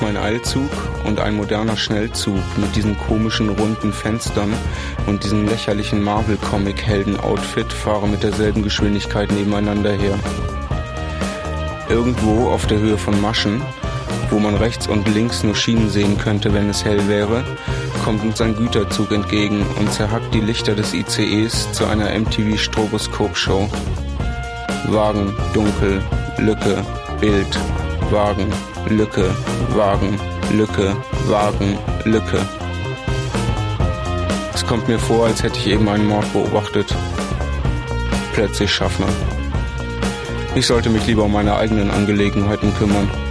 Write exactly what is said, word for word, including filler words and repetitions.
ist mein Eilzug und ein moderner Schnellzug mit diesen komischen runden Fenstern und diesem lächerlichen Marvel-Comic-Helden-Outfit fahren mit derselben Geschwindigkeit nebeneinander her. Irgendwo auf der Höhe von Maschen, wo man rechts und links nur Schienen sehen könnte, wenn es hell wäre, kommt uns ein Güterzug entgegen und zerhackt die Lichter des I C Es zu einer M T V-Stroboskop-Show. Wagen, dunkel, Lücke, Bild, Wagen, Lücke, Wagen, Lücke, Wagen, Lücke. Es kommt mir vor, als hätte ich eben einen Mord beobachtet. Plötzlich Schaffner. Ich sollte mich lieber um meine eigenen Angelegenheiten kümmern.